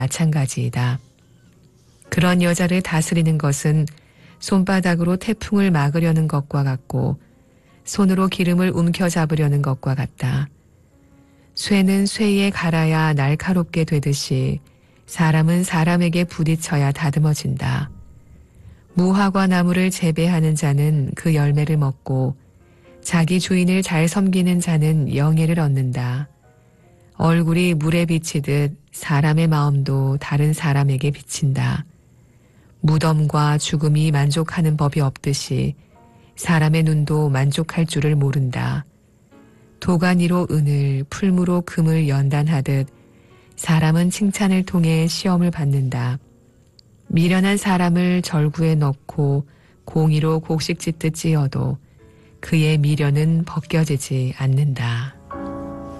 마찬가지이다. 그런 여자를 다스리는 것은 손바닥으로 태풍을 막으려는 것과 같고 손으로 기름을 움켜잡으려는 것과 같다. 쇠는 쇠에 갈아야 날카롭게 되듯이 사람은 사람에게 부딪혀야 다듬어진다. 무화과 나무를 재배하는 자는 그 열매를 먹고 자기 주인을 잘 섬기는 자는 영예를 얻는다. 얼굴이 물에 비치듯 사람의 마음도 다른 사람에게 비친다. 무덤과 죽음이 만족하는 법이 없듯이 사람의 눈도 만족할 줄을 모른다. 도가니로 은을, 풀무로 금을 연단하듯 사람은 칭찬을 통해 시험을 받는다. 미련한 사람을 절구에 넣고 공이로 곡식 찢듯 찧어도 그의 미련은 벗겨지지 않는다.